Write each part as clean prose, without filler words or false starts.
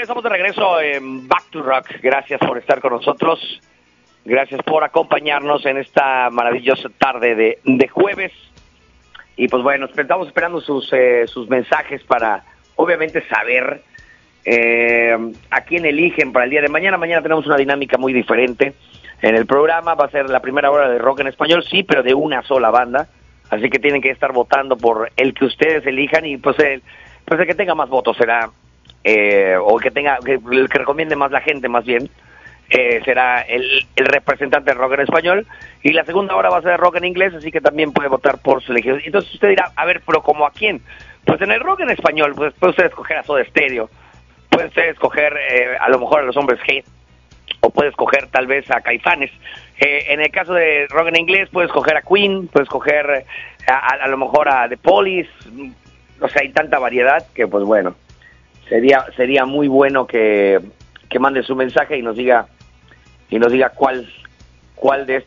Estamos de regreso en Back to Rock. Gracias por estar con nosotros. Gracias por acompañarnos en esta maravillosa tarde de jueves. Y pues bueno, estamos esperando sus mensajes para, obviamente, saber a quién eligen para el día de mañana. Mañana tenemos una dinámica muy diferente en el programa. Va a ser la primera hora de rock en español, sí, pero de una sola banda. Así que tienen que estar votando por el que ustedes elijan y pues el que tenga más votos será, o el que recomiende más la gente, más bien, será el representante de rock en español. Y la segunda hora va a ser rock en inglés, así que también puede votar por su elegido. Entonces usted dirá, a ver, pero ¿cómo a quién? Pues en el rock en español, pues puede usted escoger a Soda Stereo, puede usted escoger a lo mejor a los Hombres G, o puede escoger tal vez a Caifanes. En el caso de rock en inglés, puede escoger a Queen, puede escoger a lo mejor a The Police. O sea, hay tanta variedad que, pues bueno, sería muy bueno que mande su mensaje y nos diga cuál de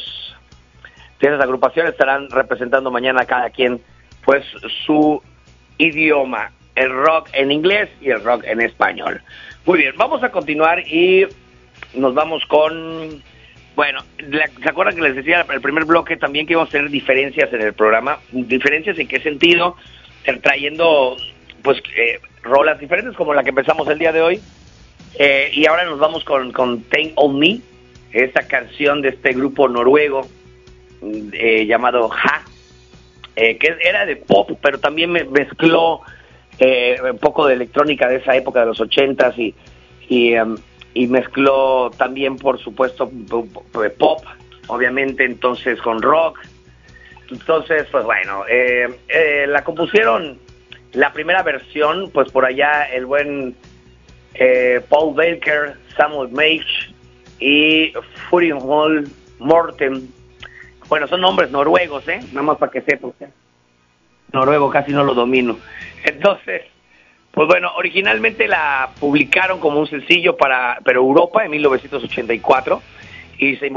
esas agrupaciones estarán representando mañana cada quien, pues, su idioma, el rock en inglés y el rock en español. Muy bien, vamos a continuar y nos vamos con... Bueno, ¿se acuerdan que les decía el primer bloque también que íbamos a tener diferencias en el programa? ¿Diferencias en qué sentido? Trayendo, pues, rolas diferentes como la que empezamos el día de hoy. Y ahora nos vamos con Take On Me, esta canción de este grupo noruego llamado Ha, que era de pop, pero también mezcló un poco de electrónica de esa época de los 80s y mezcló también, por supuesto, pop, obviamente, entonces con rock. Entonces, pues bueno, la compusieron, la primera versión, pues por allá el buen Paul Baker, Samuel Mage y Furinhol Morten. Bueno, son nombres noruegos, nada más para que sepan. Noruego casi no lo domino. Entonces, pues bueno, originalmente la publicaron como un sencillo para Europa en 1984 y no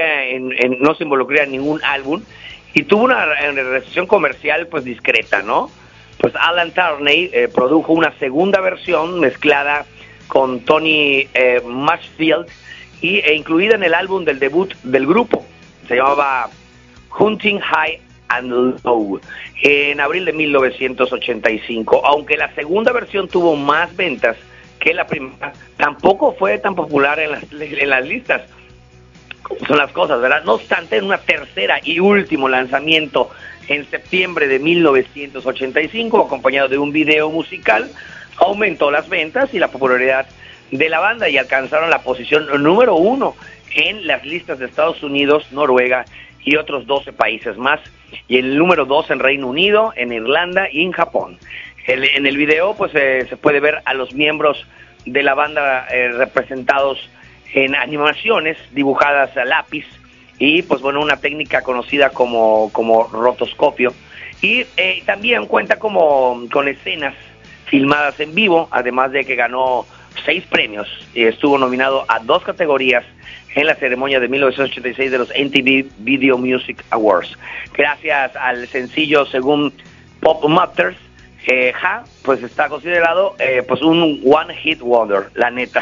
se involucraría en ningún álbum y tuvo una recepción comercial pues discreta, ¿no? Pues Alan Tarney produjo una segunda versión mezclada con Tony Mansfield e incluida en el álbum del debut del grupo. Se llamaba Hunting High and Low en abril de 1985. Aunque la segunda versión tuvo más ventas que la primera, tampoco fue tan popular en las listas. ¿Cómo son las cosas, verdad? No obstante, en una tercera y último lanzamiento en septiembre de 1985, acompañado de un video musical, aumentó las ventas y la popularidad de la banda y alcanzaron la posición número 1 en las listas de Estados Unidos, Noruega y otros 12 países más, y el número 2 en Reino Unido, en Irlanda y en Japón. En el video pues se puede ver a los miembros de la banda representados en animaciones dibujadas a lápiz y pues bueno, una técnica conocida como rotoscopio, y también cuenta con escenas filmadas en vivo, además de que ganó 6 premios y estuvo nominado a 2 categorías en la ceremonia de 1986 de los MTV Video Music Awards. Gracias al sencillo, según Pop Matters, Ha pues está considerado pues un one hit wonder, la neta.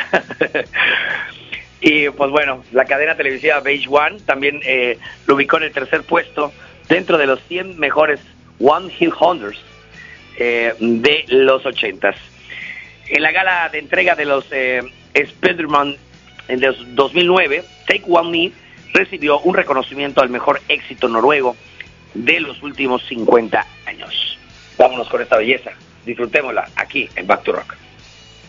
Y pues bueno, la cadena televisiva VH1 también lo ubicó en el tercer puesto dentro de los 100 mejores one hit wonders de los 80s. En la gala de entrega de los Spider-Man en 2009, Take On Me recibió un reconocimiento al mejor éxito noruego de los últimos 50 años. Vámonos con esta belleza, disfrutémosla aquí en Back to Rock.